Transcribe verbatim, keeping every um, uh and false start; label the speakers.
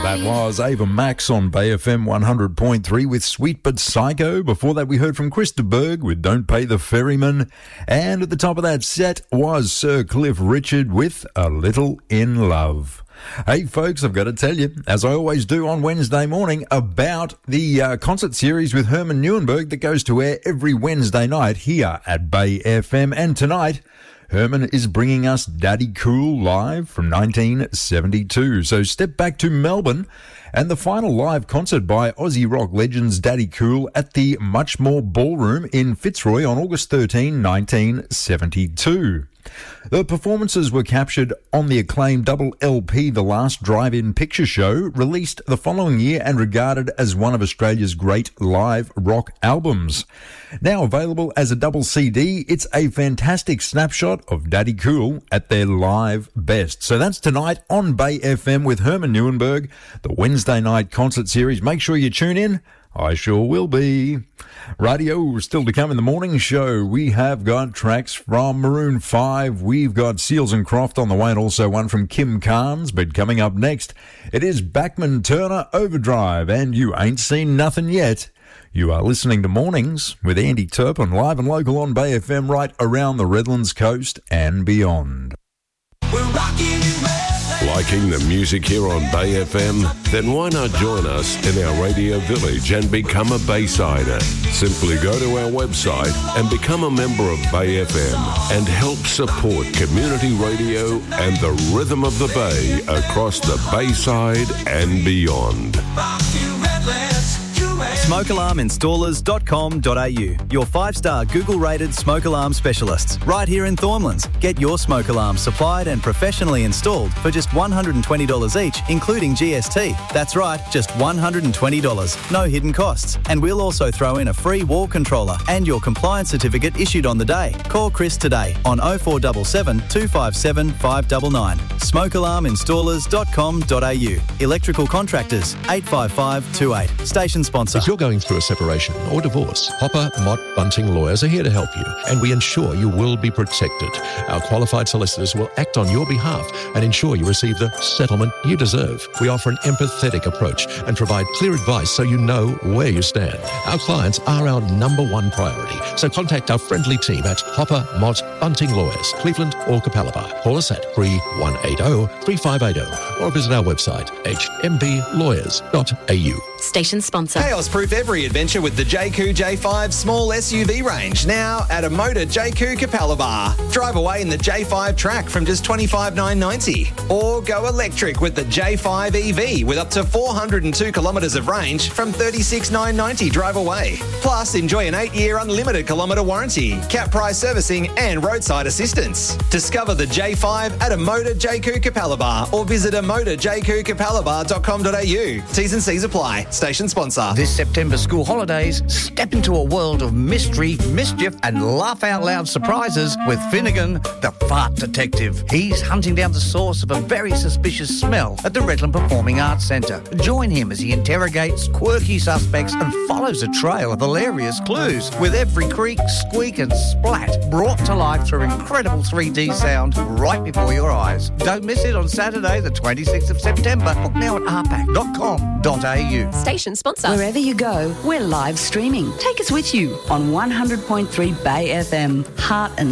Speaker 1: That was Ava Max on Bay F M one hundred point three with Sweet But Psycho. Before that, we heard from Krista Berg with Don't Pay the Ferryman. And at the top of that set was Sir Cliff Richard with A Little in Love. Hey, folks, I've got to tell you, as I always do on Wednesday morning, about the uh, concert series with Herman Neuenberg that goes to air every Wednesday night here at Bay F M. And tonight, Herman is bringing us Daddy Cool live from nineteen seventy-two. So step back to Melbourne and the final live concert by Aussie rock legends Daddy Cool at the Muchmore Ballroom in Fitzroy on August thirteenth, nineteen seventy-two. The performances were captured on the acclaimed double L P The Last Drive-In Picture Show, released the following year and regarded as one of Australia's great live rock albums. Now available as a double C D, it's a fantastic snapshot of Daddy Cool at their live best. So that's tonight on Bay F M with Herman Neuenberg, the Wednesday night concert series. Make sure you tune in. I sure will be. Radio still to come in the morning show. We have got tracks from Maroon five. We've got Seals and Croft on the way and also one from Kim Carnes. But coming up next, it is Bachman Turner Overdrive and You Ain't Seen Nothing Yet. You are listening to Mornings with Andy Turpin, live and local on Bay F M right around the Redlands coast and beyond.
Speaker 2: We're rocking
Speaker 3: Liking the music here on Bay F M? Then why not join us in our radio village and become a Baysider? Simply go to our website and become a member of Bay F M and help support community radio and the rhythm of the Bay across the Bayside and beyond.
Speaker 4: smoke alarm installers dot com dot a u, your five-star Google-rated smoke alarm specialists, right here in Thornlands. Get your smoke alarm supplied and professionally installed for just one hundred twenty dollars each, including G S T. That's right, just one hundred twenty dollars, no hidden costs. And we'll also throw in a free wall controller and your compliance certificate issued on the day. Call Chris today on oh four seven seven, two five seven, five nine nine. smoke alarm installers dot com dot a u. Electrical contractors, eight five five two eight. Station sponsor.
Speaker 5: If you're going through a separation or divorce, Hopper Mott Bunting Lawyers are here to help you, and we ensure you will be protected. Our qualified solicitors will act on your behalf and ensure you receive the settlement you deserve. We offer an empathetic approach and provide clear advice so you know where you stand. Our clients are our number one priority, so contact our friendly team at Hopper Mott Bunting Lawyers, Cleveland or Capalaba. Call us at three one eight zero, three five eight zero or visit our website, h m b lawyers dot a u.
Speaker 6: Station sponsor.
Speaker 7: Chaos-proof every adventure with the J Q J five small S U V range, now at a Motor J Q Capalaba. Drive away in the J five Track from just twenty-five thousand nine hundred ninety dollars. Or go electric with the J five E V with up to four hundred two kilometres of range from thirty-six thousand nine hundred ninety dollars drive away. Plus, enjoy an eight-year unlimited kilometre warranty, cap price servicing and roadside assistance. Discover the J five at a Motor J Q Capalaba or visit a motor j q capalaba dot com dot a u. T's and C's apply. Station sponsor.
Speaker 8: This September school holidays, step into a world of mystery, mischief and laugh-out-loud surprises with Finnegan, the fart detective. He's hunting down the source of a very suspicious smell at the Redland Performing Arts Centre. Join him as he interrogates quirky suspects and follows a trail of hilarious clues, with every creak, squeak and splat brought to life through incredible three D sound right before your eyes. Don't miss it on Saturday, the twenty-sixth of September. Book now at r pac dot com dot a u.
Speaker 6: Station sponsor.
Speaker 9: Wherever you go, we're live streaming. Take us with you on one hundred point three Bay F M, Heart and